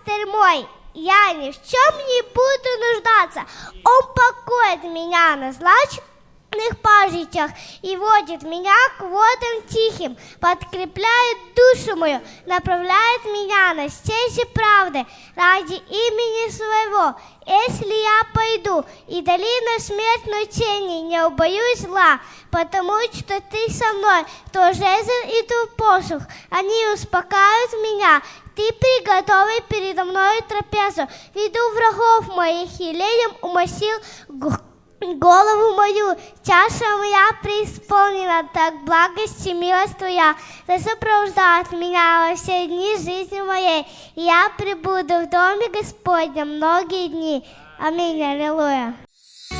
пастырь мой, я ни в чем не буду нуждаться. Он покоит меня на злачных пажитях и водит меня к водам тихим, подкрепляет душу мою, направляет меня на стези правды ради имени своего. Если я пойду и долину смертной тени, не убоюсь зла, потому что ты со мной, то жезл и то посох, они успокаивают меня. Ты приготовил передо мной трапезу, виду врагов моих, елеем умастил голову мою, чаша моя преисполнена, так благость и милость твоя да сопровождает меня во все дни жизни моей, и я пребуду в доме Господнем многие дни. Аминь, аллилуйя.